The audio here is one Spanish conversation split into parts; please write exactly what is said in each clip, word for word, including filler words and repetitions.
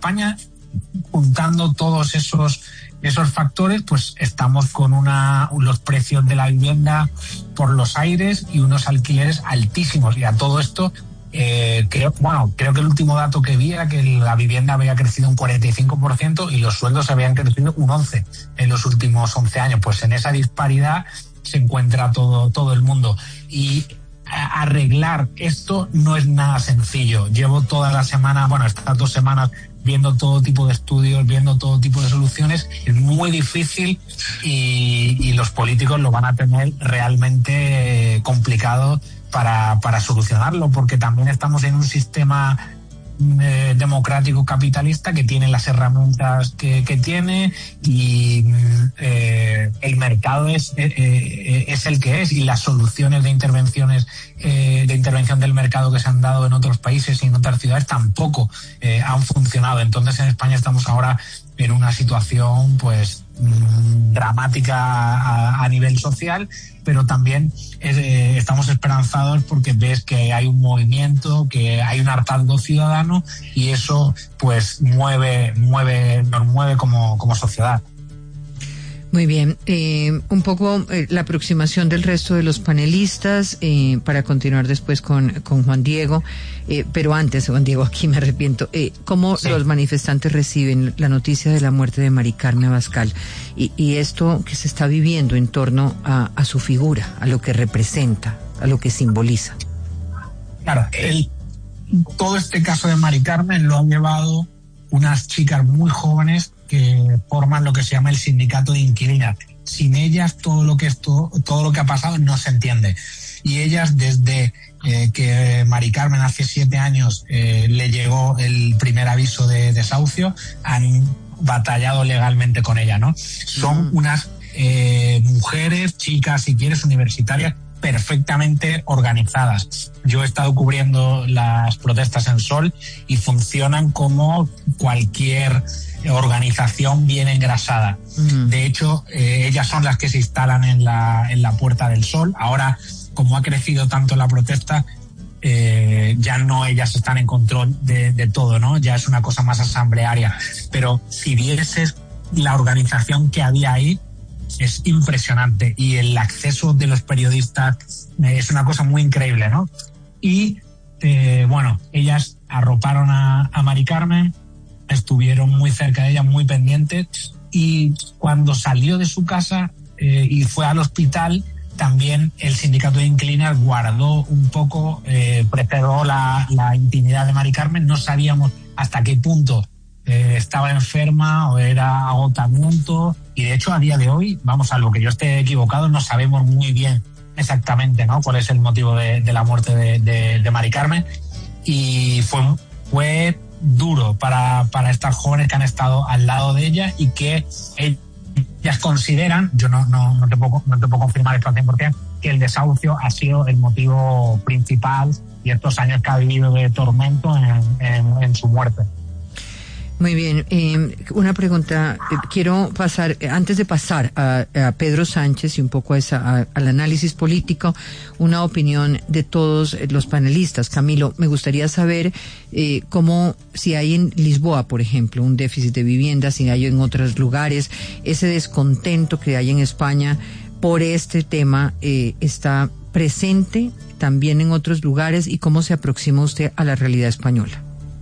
España, juntando todos esos esos factores, pues estamos con una los precios de la vivienda por los aires y unos alquileres altísimos. Y a todo esto, eh, creo, bueno, creo que el último dato que vi era que la vivienda había crecido un cuarenta y cinco por ciento y los sueldos habían crecido un once por ciento en los últimos once años. Pues en esa disparidad se encuentra todo, todo el mundo. Y arreglar esto no es nada sencillo. Llevo toda la semana, bueno, estas dos semanas viendo todo tipo de estudios, viendo todo tipo de soluciones. Es muy difícil y, y los políticos lo van a tener realmente complicado para, para solucionarlo, porque también estamos en un sistema eh, democrático capitalista que tiene las herramientas que, que tiene y eh, el mercado es, eh, es el que es, y las soluciones de intervenciones eh, de intervención del mercado que se han dado en otros países y en otras ciudades tampoco eh, han funcionado. Entonces en España estamos ahora en una situación pues mmm, dramática a, a nivel social, pero también eh, estamos esperanzados porque ves que hay un movimiento, que hay un hartazgo ciudadano, y eso pues mueve, mueve, nos mueve como, como sociedad. Muy bien, eh, un poco eh, la aproximación del resto de los panelistas eh, para continuar después con, con Juan Diego, eh, pero antes, Juan Diego, aquí me arrepiento, eh, ¿cómo sí. los manifestantes reciben la noticia de la muerte de Mari Carmen Abascal y, y esto que se está viviendo en torno a, a su figura, a lo que representa, a lo que simboliza? Claro, el, todo este caso de Mari Carmen lo han llevado unas chicas muy jóvenes que forman lo que se llama el sindicato de inquilinas. Sin ellas todo lo que esto, todo lo que ha pasado no se entiende. Y ellas, desde eh, que Mari Carmen hace siete años eh, le llegó el primer aviso de desahucio, han batallado legalmente con ella, ¿no? Son mm. unas eh, mujeres, chicas, si quieres, universitarias perfectamente organizadas. Yo he estado cubriendo las protestas en Sol y funcionan como cualquier organización bien engrasada. Uh-huh. De hecho, eh, ellas son las que se instalan en la, en la Puerta del Sol. Ahora, como ha crecido tanto la protesta, eh, ya no ellas están en control de, de todo, ¿no? Ya es una cosa más asamblearia. Pero si vieses la organización que había ahí, es impresionante, y el acceso de los periodistas eh, es una cosa muy increíble, ¿no? Y eh, bueno, ellas arroparon a, a Mari Carmen, estuvieron muy cerca de ella, muy pendientes, y cuando salió de su casa eh, y fue al hospital, también el sindicato de inquilinas guardó un poco, eh, preservó la, la intimidad de Mari Carmen. No sabíamos hasta qué punto eh, estaba enferma o era agotamiento, y de hecho a día de hoy, vamos, a lo que yo esté equivocado, no sabemos muy bien exactamente, ¿no?, cuál es el motivo de, de la muerte de, de, de Mari Carmen. Y fue, fue duro para, para estas jóvenes que han estado al lado de ella y que ellas consideran, yo no, no, no, te, puedo, no te puedo confirmar esto al cien por ciento, que el desahucio ha sido el motivo principal y estos años que ha vivido de tormento en, en, en su muerte. Muy bien, eh, una pregunta, eh, quiero pasar, eh, antes de pasar a, a Pedro Sánchez y un poco a esa, a, al análisis político, una opinión de todos los panelistas. Camilo, me gustaría saber eh, cómo, si hay en Lisboa, por ejemplo, un déficit de vivienda, si hay en otros lugares, ese descontento que hay en España por este tema eh, está presente también en otros lugares, y cómo se aproxima usted a la realidad española.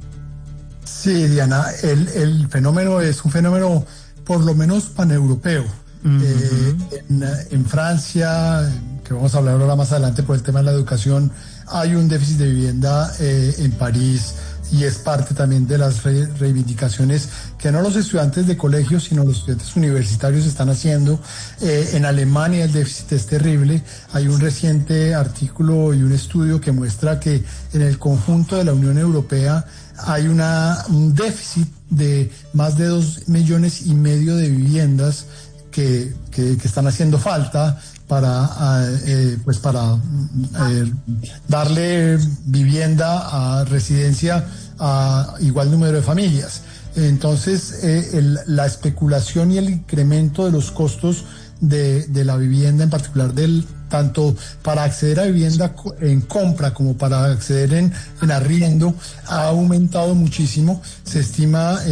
Sí, Diana, el, el fenómeno es un fenómeno por lo menos paneuropeo. Uh-huh. Eh, en, en Francia, que vamos a hablar ahora más adelante por el tema de la educación, hay un déficit de vivienda eh, en París, y es parte también de las re- reivindicaciones que no los estudiantes de colegios, sino los estudiantes universitarios están haciendo. Eh, en Alemania el déficit es terrible. Hay un reciente artículo y un estudio que muestra que en el conjunto de la Unión Europea hay una, un déficit de más de dos millones y medio de viviendas que, que, que están haciendo falta para, eh, pues para eh, darle vivienda a residencia a igual número de familias. Entonces, eh, el, la especulación y el incremento de los costos de, de la vivienda, en particular del tanto para acceder a vivienda en compra como para acceder en, en arriendo, ha aumentado muchísimo. Se estima